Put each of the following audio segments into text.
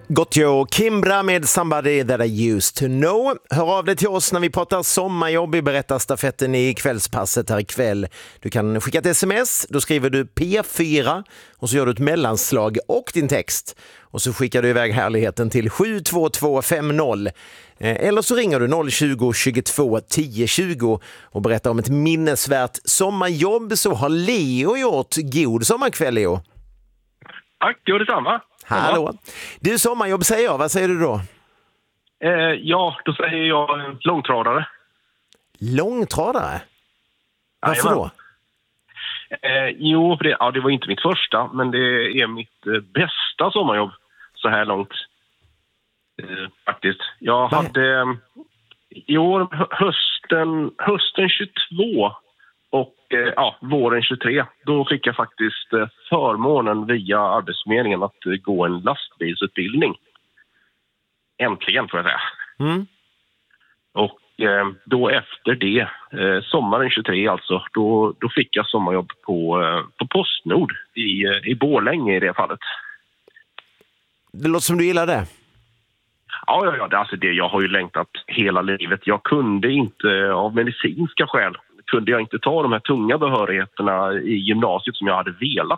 Gottjo Kimbra med Somebody That I Used To Know. Hör av dig till oss när vi pratar sommarjobb i berättarstafetten i kvällspasset här ikväll. Du kan skicka ett sms, då skriver du P4 och så gör du ett mellanslag och din text. Och så skickar du iväg härligheten till 72250. Eller så ringer du 020 22 10 20 och berättar om ett minnesvärt sommarjobb. Så har Leo gjort. God sommarkväll, Leo. Tack, gör detsamma. Hallå. Du, sommarjobb säger jag. Vad säger du då? Ja, då säger jag långtradare. Långtradare? Varför då? Jo, det var inte mitt första, men det är mitt bästa sommarjobb så här långt. Faktiskt. Jag hade i år hösten 22 och våren 23. Då fick jag faktiskt förmånen via Arbetsförmedlingen att gå en lastbilsutbildning. Äntligen, får jag säga. Mm. Och då efter det, sommaren 23 alltså, då fick jag sommarjobb på Postnord i Borlänge i det fallet. Det låter som du gillar det. Ja, alltså jag har ju längtat hela livet. Jag kunde inte, av medicinska skäl, kunde jag inte ta de här tunga behörigheterna i gymnasiet som jag hade velat.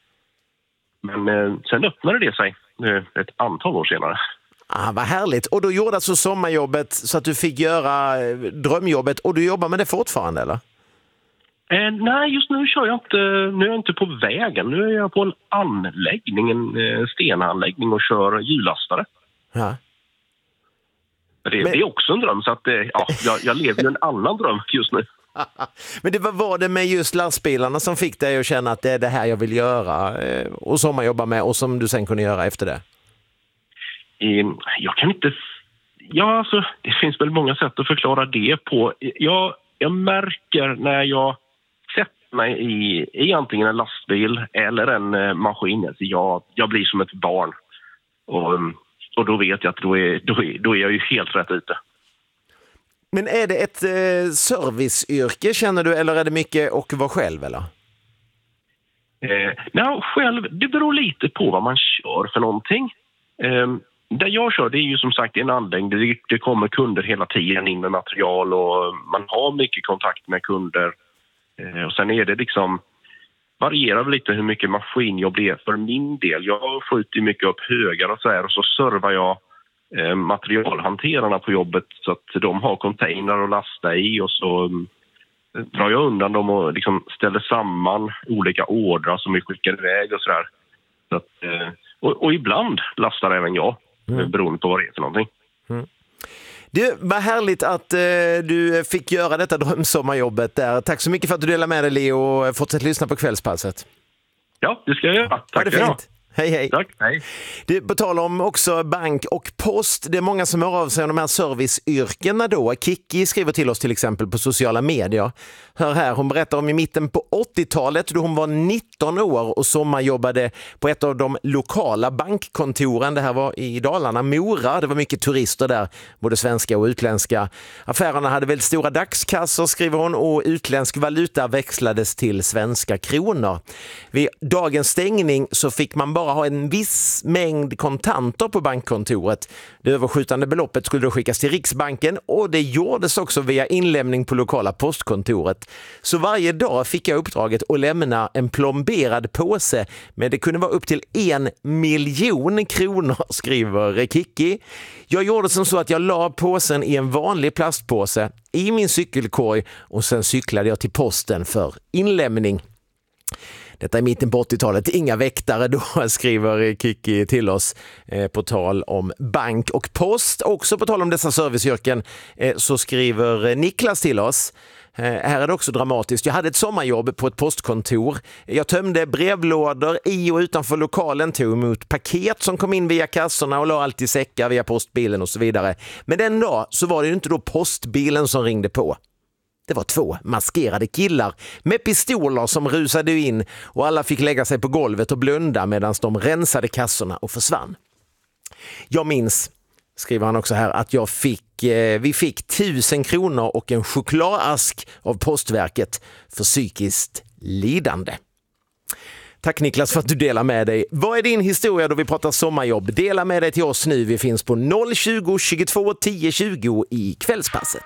Men sen öppnade det sig ett antal år senare. Vad härligt. Och då gjorde alltså sommarjobbet så att du fick göra drömjobbet, och du jobbar med det fortfarande, eller? Nej, just nu kör jag inte. Nu är jag inte på vägen. Nu är jag på en anläggning, en stenanläggning, och kör hjullastare. Ja. Det är också en dröm, så att jag lever ju en annan dröm just nu. Men vad var det med just lastbilarna som fick dig att känna att det är det här jag vill göra och sommarjobba med, och som du sen kunde göra efter det? Jag kan inte... Ja, alltså, det finns väl många sätt att förklara det på. Jag märker när jag sätter mig i antingen en lastbil eller en maskin. Alltså jag blir som ett barn. Och då vet jag att då är jag ju helt rätt ute. Men är det ett serviceyrke, känner du, eller är det mycket att vara själv, eller? Själv, det beror lite på vad man kör för någonting. Där jag kör, det är ju som sagt en anläggning. Det kommer kunder hela tiden in med material, och man har mycket kontakt med kunder. Och sen är det liksom, varierar lite hur mycket maskinjobb det är för min del. Jag skjuter mycket upp högar och så här, och så servar jag materialhanterarna på jobbet så att de har container att lasta i, och så drar jag undan dem och liksom ställer samman olika ordrar som vi skickar iväg och sådär. Så att, och ibland lastar även jag, beroende på vad det är för någonting. Mm. Det var härligt att du fick göra detta drömsommarjobbet där. Tack så mycket för att du delade med dig, Leo, och fortsätt lyssna på kvällspasset. Ja, det ska jag göra. Tack. Ha det fint. Hej, hej. Tack, hej. Det på tal om också bank och post. Det är många som hör av sig om de här serviceyrkena då. Kiki skriver till oss till exempel på sociala medier. Hör här, hon berättar om i mitten på 80-talet då hon var 19 år och sommarjobbade på ett av de lokala bankkontoren. Det här var i Dalarna, Mora. Det var mycket turister där, både svenska och utländska. Affärerna hade väldigt stora dagskassor, skriver hon, och utländsk valuta växlades till svenska kronor. Vid dagens stängning så fick man bara ha en viss mängd kontanter på bankkontoret. Det överskjutande beloppet skulle då skickas till Riksbanken, och det gjordes också via inlämning på lokala postkontoret. Så varje dag fick jag uppdraget att lämna en plomberad påse, men det kunde vara upp till 1 miljon kronor, skriver Kiki. Jag gjorde som så att jag la påsen i en vanlig plastpåse i min cykelkorg, och sen cyklade jag till posten för inlämning. Detta är mitten på 80-talet, inga väktare då, skriver Kiki till oss på tal om bank och post. Också på tal om dessa serviceyrken så skriver Niklas till oss. Här är det också dramatiskt. Jag hade ett sommarjobb på ett postkontor. Jag tömde brevlådor i och utanför lokalen, tog emot paket som kom in via kassorna och la allt i säckar via postbilen och så vidare. Men den dag så var det ju inte då postbilen som ringde på. Det var 2 maskerade killar med pistoler som rusade in, och alla fick lägga sig på golvet och blunda medan de rensade kassorna och försvann. Jag minns, skriver han också här, att vi fick 1000 kronor och en chokladask av Postverket för psykiskt lidande. Tack Niklas för att du delar med dig. Vad är din historia då vi pratar sommarjobb? Dela med dig till oss nu. Vi finns på 020 22 10 20 i Kvällspasset.